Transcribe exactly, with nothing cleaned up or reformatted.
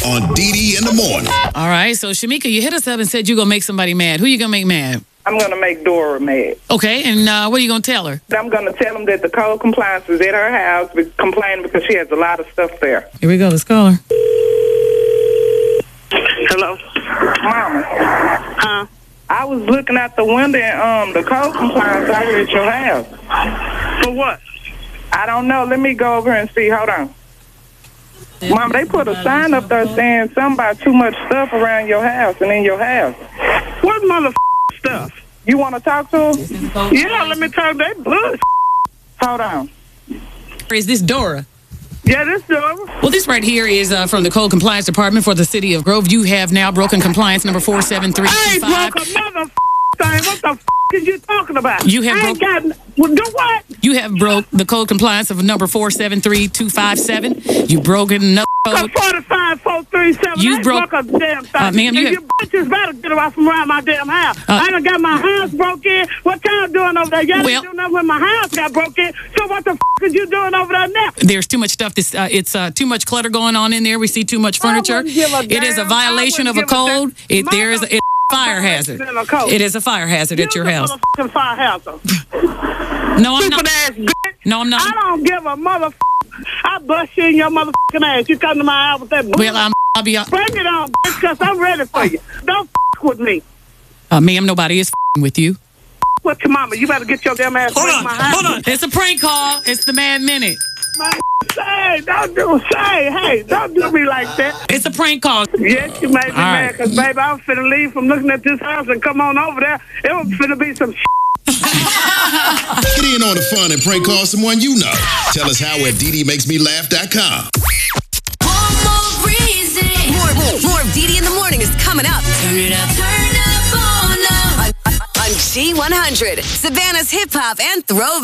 on D D in the morning. All right, so Shamika, you hit us up and said you're going to make somebody mad. Who you going to make mad? I'm going to make Dora mad. Okay, and uh, what are you going to tell her? I'm going to tell them that the code compliance is at her house, but complaining because she has a lot of stuff there. Here we go. Let's call her. Hello? Mama. Huh? I was looking out the window and um, the code compliance out here at your house. For what? I don't know. Let me go over and see. Hold on. Mom, they put a sign up there saying something about too much stuff around your house and in your house. What mother stuff? You want to talk to them? Yeah, let me talk to that blood. Hold on. Is this Dora? Yeah, this Dora. Well, this right here is uh, from the Code Compliance Department for the City of Grove. You have now broken compliance number four seven three I two ain't five. broke a mother thing. What the f*** is you talking about? You have I ain't broke- got... Well, do what? You have broke the code compliance of number four seven three two five seven. You've broken another code. forty-five four three seven. You I ain't broke- broke a damn thing. Uh, ma'am, you and have- you bitches better get away from around my damn house. Uh, I done got my house broke in. What y'all doing over there? Y'all Well- didn't do nothing when my house got broke in. So what the f*** is you doing over there now? There's too much stuff. This uh, it's uh, too much clutter going on in there. We see too much furniture. wouldn't give a It is a damn. violation I of a wouldn't give a code. damn. It there is a, it's a fire hazard. Violation of a code. It is a fire hazard at your You're house. the motherfucking fire hazard. No, I'm Stupid not. ass bitch. No, I'm I not. don't give a motherfucker. I bust you in your motherfucking ass. You come to my house with that bull. Well, I'm. I'll be. Uh, Bring it on, bitch, because I'm ready for you. Don't f with me. uh, ma'am, nobody is f***ing with you. With your mama. You better get your damn ass Hold away on, from my house. hold on. It's a prank call. It's the Mad Minute. Man, say, don't do, say, hey, don't do me like that. It's a prank call. Yes, you made me All mad, right. because, baby, I was finna leave from looking at this house and come on over there. It was finna be some shit. Get in on the fun and prank call someone you know. Tell us how at D D makes me laugh dot com. One more reason. More, more, more of D D in the morning is coming up. Turn it up. Turn up on up. On, on, on G one hundred, Savannah's hip hop and throwback.